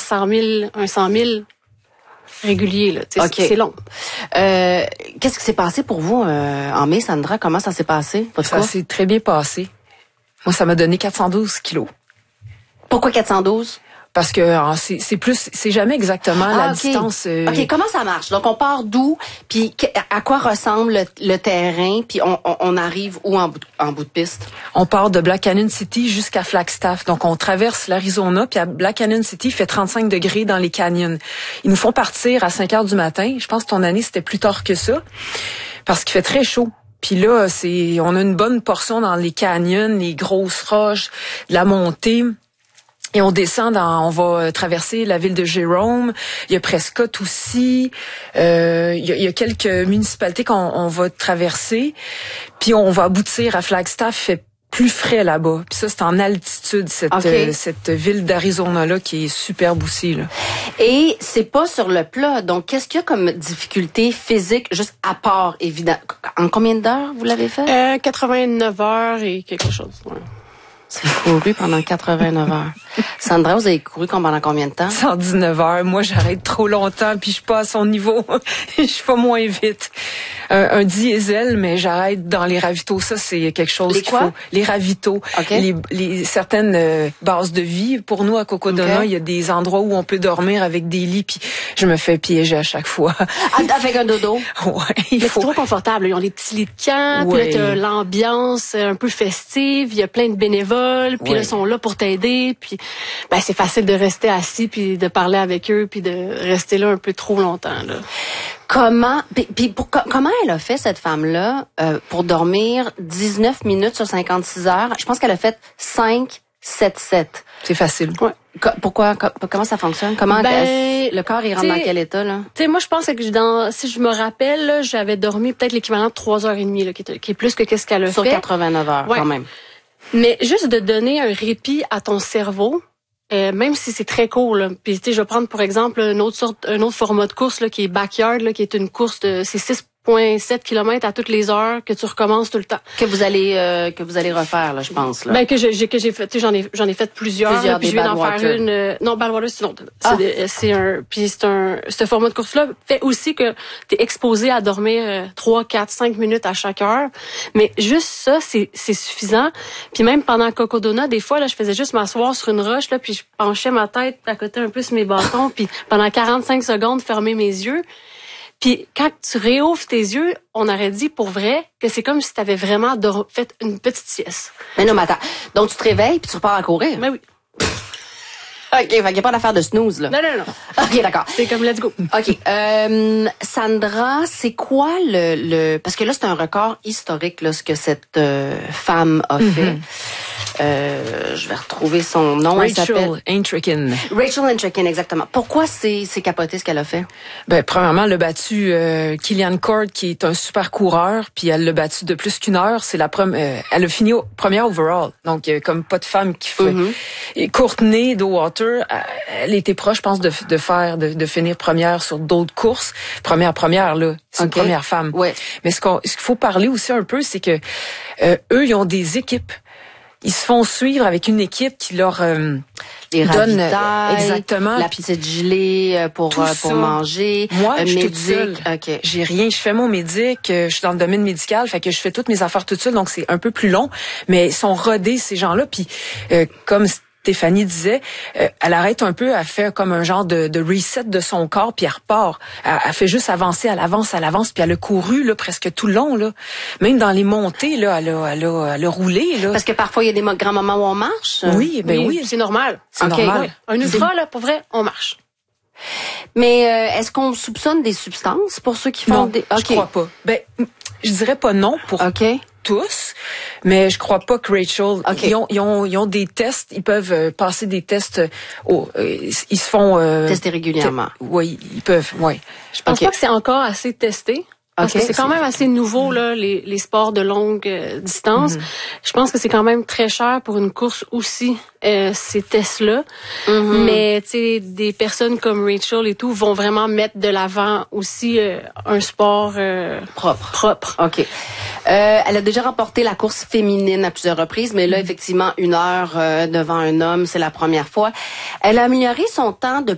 un 100 000 régulier, là. Okay. C'est long. Qu'est-ce qui s'est passé pour vous en mai, Sandra? Comment ça s'est passé? Ça s'est très bien passé. Moi, ça m'a donné 412 kilos. Pourquoi 412? Parce que c'est jamais exactement la distance. OK, comment ça marche? Donc, on part d'où? Puis, à quoi ressemble le terrain? Puis, on arrive où en bout de piste? On part de Black Canyon City jusqu'à Flagstaff. Donc, on traverse l'Arizona. Puis, à Black Canyon City, il fait 35 degrés dans les canyons. Ils nous font partir à 5 heures du matin. Je pense que ton année, c'était plus tard que ça. Parce qu'il fait très chaud. Puis là, on a une bonne portion dans les canyons, les grosses roches, la montée. Et on descend on va traverser la ville de Jerome. Il y a Prescott aussi. Il y a quelques municipalités qu'on va traverser. Puis on va aboutir à Flagstaff. Il fait plus frais là-bas. Puis ça, c'est en altitude, cette ville d'Arizona-là qui est superbe aussi, là. Et c'est pas sur le plat. Donc, qu'est-ce qu'il y a comme difficulté physique, juste à part, évidemment? En combien d'heures vous l'avez fait? 89 heures et quelque chose. Ouais. C'est couru pendant 89 heures. Sandra, vous avez couru pendant combien de temps? 119 heures. Moi, j'arrête trop longtemps, puis je suis pas à son niveau. Je suis pas moins vite. Un diesel, mais j'arrête dans les ravitaux. Ça, c'est quelque chose qu'il faut. Les ravitaux. Okay. Les certaines bases de vie. Pour nous, à Cocodona, il y a des endroits où on peut dormir avec des lits, puis je me fais piéger à chaque fois. Avec un dodo? Ouais. Mais c'est trop confortable. Ils ont des petits lits de camp, puis là, t'as l'ambiance un peu festive, il y a plein de bénévoles, puis là, ils sont là pour t'aider, puis c'est facile de rester assis, puis de parler avec eux, puis de rester là un peu trop longtemps, là. Comment elle a fait, cette femme-là, pour dormir 19 minutes sur 56 heures? Je pense qu'elle a fait 5, 7, 7. C'est facile. Ouais. Pourquoi? Comment ça fonctionne? Comment le corps, il rentre dans quel état, là? Tu sais, moi, je pense que si je me rappelle, là, j'avais dormi peut-être l'équivalent de 3h30, là, qui est plus que qu'est-ce qu'elle a fait. Sur 89 heures, quand même. Mais juste de donner un répit à ton cerveau, même si c'est très court, là. Puis tu sais, je vais prendre pour exemple un autre format de course là, qui est backyard, là, qui est une course de 6,7 km à toutes les heures que tu recommences tout le temps. Que vous allez refaire, là, je pense, là. Que j'ai fait, tu sais, j'en ai fait plusieurs là, puis je viens d'en faire une. Non, Badwater, c'est une autre. Ce format de course là fait aussi que t'es exposé à dormir 3, 4, 5 minutes à chaque heure. Mais juste ça, c'est suffisant. Puis même pendant Cocodona, des fois là, je faisais juste m'asseoir sur une roche là, puis je penchais ma tête à côté un peu sur mes bâtons, puis pendant 45 secondes fermer mes yeux. Puis quand tu réouvres tes yeux, on aurait dit pour vrai que c'est comme si tu avais vraiment fait une petite sieste. Mais non, mais attends. Donc tu te réveilles puis tu repars à courir? Ben oui. OK, fait qu'il n'y a pas d'affaire de snooze, là. Non. OK, d'accord. C'est comme let's go. OK. Sandra, c'est quoi parce que là, c'est un record historique, là, ce que cette femme a fait. Je vais retrouver son nom. Rachel Entrekin. Rachel Entrekin, exactement. Pourquoi c'est capoté ce qu'elle a fait? Premièrement, elle a battu Kilian Cord, qui est un super coureur, puis elle l'a battu de plus qu'une heure. C'est elle a fini première overall, donc comme pas de femme qui fait. Et Courtney Dauwalter, elle était proche, je pense, de finir première sur d'autres courses. Première là, c'est une première femme. Ouais. Mais ce qu'il faut parler aussi un peu, c'est que eux, ils ont des équipes. Ils se font suivre avec une équipe qui leur les donne exactement la petite gelée pour manger. Moi, je suis toute seule. Okay. J'ai rien, je fais mon médic, je suis dans le domaine médical, fait que je fais toutes mes affaires toute seule, donc c'est un peu plus long, mais ils sont rodés ces gens-là, puis comme Stéphanie disait, elle arrête un peu, elle fait comme un genre de reset de son corps, puis elle repart. Elle fait juste avancer, elle avance, puis elle a couru là presque tout le long là. Même dans les montées là, elle a roulé là. Parce que parfois il y a des grands moments où on marche. Oui, oui, c'est normal. C'est normal. Oui. Un ultra là, pour vrai, on marche. Mais est-ce qu'on soupçonne des substances pour ceux qui font des... Je crois pas. Je dirais pas non pour tous, mais je crois pas que Rachel... Ils ont des tests, ils peuvent passer des tests... ils se font... tester régulièrement. Oui, ils peuvent, oui. Je pense pas que c'est encore assez testé. Parce que c'est quand même assez nouveau, là, les sports de longue distance. Je pense que c'est quand même très cher pour une course aussi, ces tests-là. Mais, tu sais, des personnes comme Rachel et tout vont vraiment mettre de l'avant aussi un sport propre. OK. Elle a déjà remporté la course féminine à plusieurs reprises, mais là, effectivement, 1 heure devant un homme, c'est la première fois. Elle a amélioré son temps de